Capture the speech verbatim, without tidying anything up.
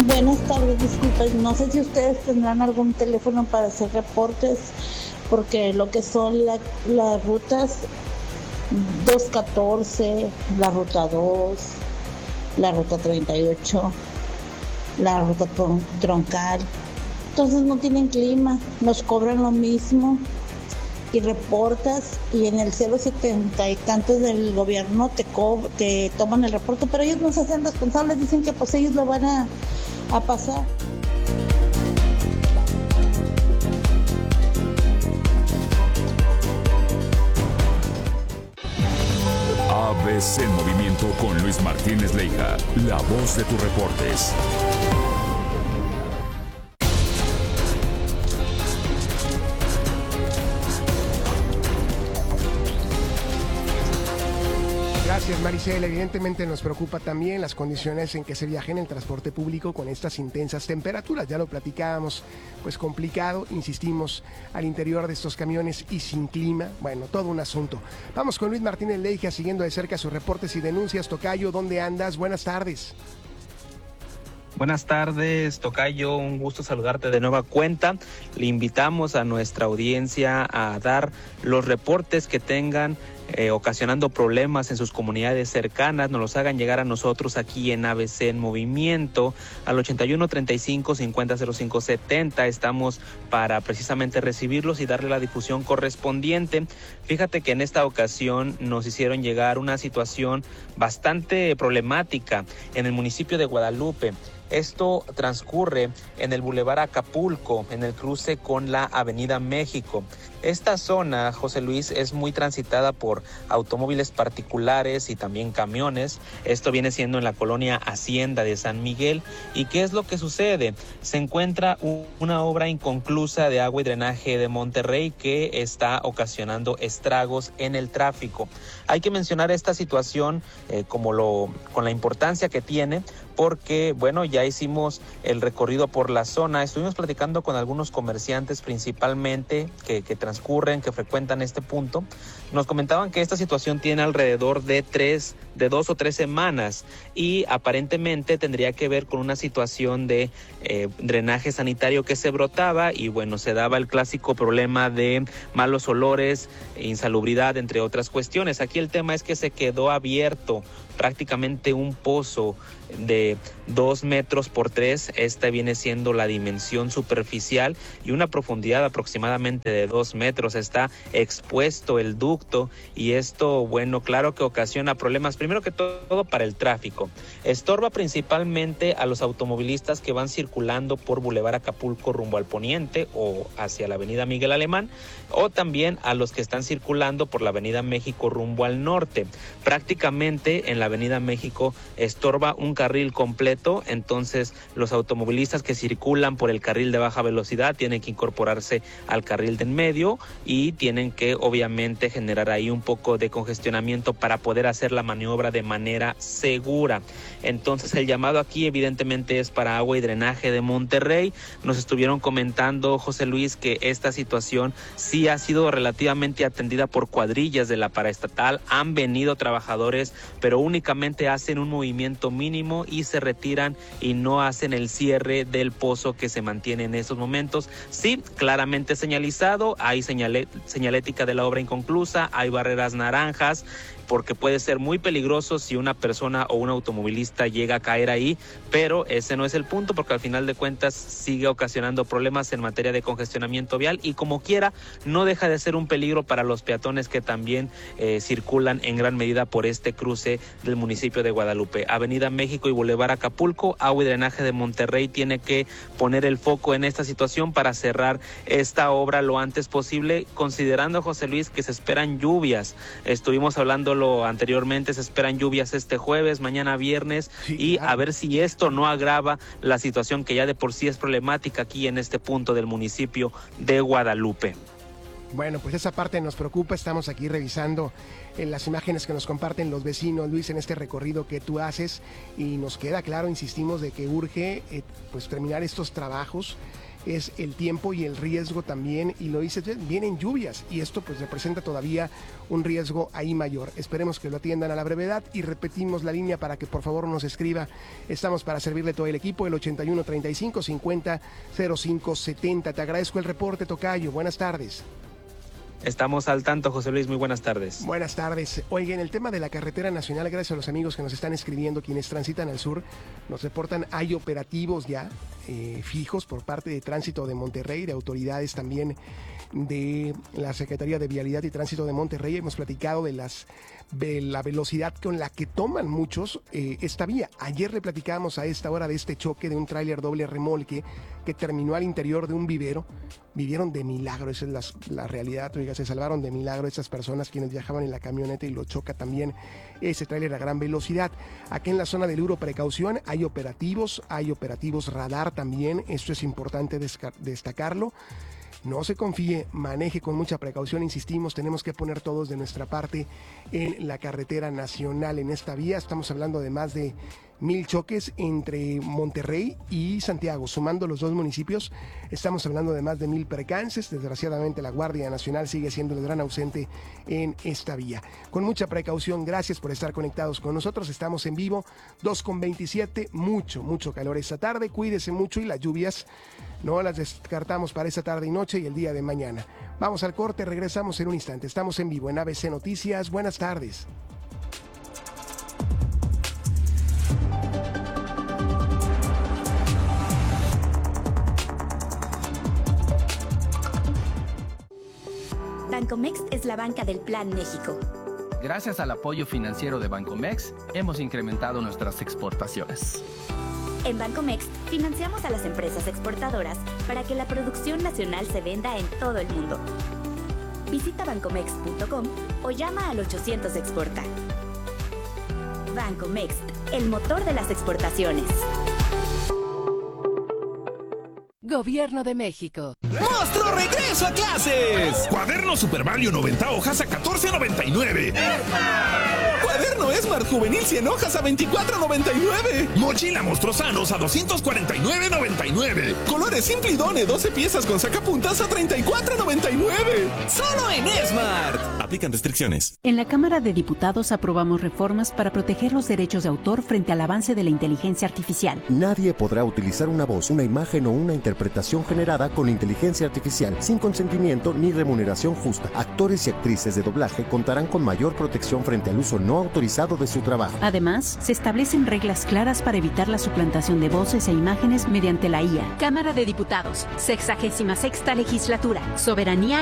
Buenas tardes, disculpen, no sé si ustedes tendrán algún teléfono para hacer reportes, porque lo que son la, las rutas doscientos catorce, la ruta dos, la ruta treinta y ocho, la ruta troncal, entonces no tienen clima, nos cobran lo mismo y reportas y en el cero setenta y tantos del gobierno te, co- te toman el reporte, pero ellos no se hacen responsables, dicen que pues ellos lo van a, a pasar. A B C en movimiento con Luis Martínez Leija, la voz de tus reportes. Gracias, Maricel. Evidentemente nos preocupa también las condiciones en que se viaja en el transporte público con estas intensas temperaturas. Ya lo platicábamos, pues complicado, insistimos, al interior de estos camiones y sin clima. Bueno, todo un asunto. Vamos con Luis Martínez Leija siguiendo de cerca sus reportes y denuncias. Tocayo, ¿dónde andas? Buenas tardes. Buenas tardes, Tocayo, un gusto saludarte de nueva cuenta. Le invitamos a nuestra audiencia a dar los reportes que tengan eh, ocasionando problemas en sus comunidades cercanas, nos los hagan llegar a nosotros aquí en A B C en Movimiento al ochenta y uno, treinta y cinco, cincuenta, cero cinco, setenta. Estamos para precisamente recibirlos y darle la difusión correspondiente. Fíjate que en esta ocasión nos hicieron llegar una situación bastante problemática en el municipio de Guadalupe. Esto transcurre en el Boulevard Acapulco, en el cruce con la Avenida México. Esta zona, José Luis, es muy transitada por automóviles particulares y también camiones. Esto viene siendo en la colonia Hacienda de San Miguel. ¿Y qué es lo que sucede? Se encuentra una obra inconclusa de agua y drenaje de Monterrey que está ocasionando estragos en el tráfico. Hay que mencionar esta situación eh, como lo, con la importancia que tiene, porque, bueno, ya hicimos el recorrido por la zona, estuvimos platicando con algunos comerciantes principalmente que, que transcurren, que frecuentan este punto. Nos comentaban que esta situación tiene alrededor de tres, de dos o tres semanas y aparentemente tendría que ver con una situación de eh, drenaje sanitario que se brotaba y, bueno, se daba el clásico problema de malos olores, insalubridad, entre otras cuestiones. Aquí el tema es que se quedó abierto prácticamente un pozo de dos metros por tres. Esta viene siendo la dimensión superficial y una profundidad aproximadamente de dos metros. Está expuesto el ducto y esto, bueno, claro que ocasiona problemas, primero que todo para el tráfico. Estorba principalmente a los automovilistas que van circulando por Boulevard Acapulco rumbo al poniente o hacia la avenida Miguel Alemán, o también a los que están circulando por la avenida México rumbo al norte. Prácticamente en la avenida México estorba un carril completo, entonces los automovilistas que circulan por el carril de baja velocidad tienen que incorporarse al carril de en medio y tienen que obviamente generar ahí un poco de congestionamiento para poder hacer la maniobra de manera segura. Entonces el llamado aquí evidentemente es para agua y drenaje de Monterrey. Nos estuvieron comentando, José Luis, que esta situación sí ha sido relativamente atendida por cuadrillas de la paraestatal. Han venido trabajadores, pero únicamente hacen un movimiento mínimo y se retiran y no hacen el cierre del pozo que se mantiene en estos momentos. Sí, claramente señalizado, hay señale, señalética de la obra inconclusa, hay barreras naranjas, porque puede ser muy peligroso si una persona o un automovilista llega a caer ahí, pero ese no es el punto, porque al final de cuentas sigue ocasionando problemas en materia de congestionamiento vial y como quiera no deja de ser un peligro para los peatones que también eh, circulan en gran medida por este cruce del municipio de Guadalupe. Avenida México y Boulevard Acapulco, agua y drenaje de Monterrey tiene que poner el foco en esta situación para cerrar esta obra lo antes posible, considerando, José Luis, que se esperan lluvias. Estuvimos hablando anteriormente, se esperan lluvias este jueves, mañana viernes, sí, y claro, a ver si esto no agrava la situación que ya de por sí es problemática aquí en este punto del municipio de Guadalupe. Bueno, pues esa parte nos preocupa, estamos aquí revisando en las imágenes que nos comparten los vecinos, Luis, en este recorrido que tú haces y nos queda claro, insistimos, de que urge eh, pues terminar estos trabajos es el tiempo y el riesgo también, y lo dices, vienen lluvias y esto pues representa todavía un riesgo ahí mayor. Esperemos que lo atiendan a la brevedad y repetimos la línea para que por favor nos escriba. Estamos para servirle todo el equipo, el ochenta y uno treinta y cinco cincuenta cero cinco setenta. Te agradezco el reporte, tocayo. Buenas tardes. Estamos al tanto, José Luis, muy buenas tardes. Buenas tardes. Oigan, el tema de la carretera nacional, gracias a los amigos que nos están escribiendo, quienes transitan al sur, nos reportan, hay operativos ya eh, fijos por parte de Tránsito de Monterrey, de autoridades también de la Secretaría de Vialidad y Tránsito de Monterrey. Hemos platicado de las de la velocidad con la que toman muchos eh, esta vía. Ayer le platicábamos a esta hora de este choque de un tráiler doble remolque que terminó al interior de un vivero. Vivieron de milagro, esa es la, la realidad, oiga, se salvaron de milagro esas personas quienes viajaban en la camioneta y lo choca también ese tráiler a gran velocidad. Aquí en la zona del Uro, precaución, hay operativos, hay operativos radar también, esto es importante destacarlo. No se confíe, maneje con mucha precaución, insistimos, tenemos que poner todos de nuestra parte en la carretera nacional, en esta vía. Estamos hablando de más de mil choques entre Monterrey y Santiago, sumando los dos municipios, estamos hablando de más de mil percances. Desgraciadamente la Guardia Nacional sigue siendo el gran ausente en esta vía. Con mucha precaución, gracias por estar conectados con nosotros, estamos en vivo, dos con veintisiete, mucho, mucho calor esta tarde, cuídese mucho y las lluvias no las descartamos para esta tarde y noche y el día de mañana. Vamos al corte, regresamos en un instante, estamos en vivo en A B C Noticias, buenas tardes. Bancomext es la banca del Plan México. Gracias al apoyo financiero de Bancomext, hemos incrementado nuestras exportaciones. En Bancomext financiamos a las empresas exportadoras para que la producción nacional se venda en todo el mundo. Visita bancomext punto com o llama al ochocientos exporta. Bancomext, el motor de las exportaciones. Gobierno de México. ¡Monstruo regreso a clases! Cuaderno Super Mario noventa hojas a catorce noventa y nueve. Cuaderno Smart Juvenil cien hojas a veinticuatro noventa y nueve. Mochila Monstruosanos a doscientos cuarenta y nueve noventa y nueve. Colores Simplidone doce piezas con sacapuntas a treinta y cuatro noventa y nueve. ¡Solo en Smart! Aplican restricciones. En la Cámara de Diputados aprobamos reformas para proteger los derechos de autor frente al avance de la inteligencia artificial. Nadie podrá utilizar una voz, una imagen o una interpretación generada con inteligencia artificial sin consentimiento ni remuneración justa. Actores y actrices de doblaje contarán con mayor protección frente al uso no autorizado de su trabajo. Además, se establecen reglas claras para evitar la suplantación de voces e imágenes mediante la I A. Cámara de Diputados, sexagésima sexta legislatura, soberanía